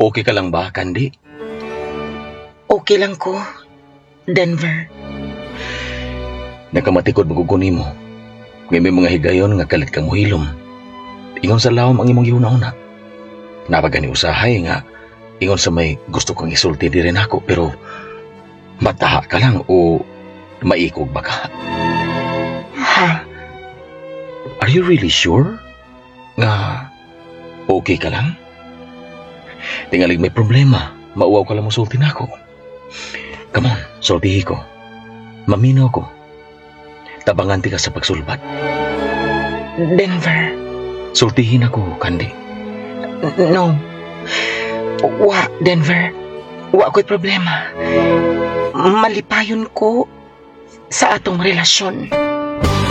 Okay ka lang ba, Candy? Okay lang ko, Denver. Nakamatikod maguguni mo. Ngay may mga higayon nga kalit kang muhilom. Ingon sa lawom ang imong giuna-una. Napagani usahay nga, ingon sa may gusto kong isulti di rin ako, pero mataha ka lang o maikog ba ka? Ha? Are you really sure? Nga, okay ka lang? Tingalig may problema, mauwaw ka lang mo sulti na ako. Come on, sultihi ko. Maminaw ko. Tabanganti ka sa pagsulbat. Denver. Sultihin ako, Candy. No. Wa, Denver. Wa ko'y problema. Malipayon ko sa atong relasyon.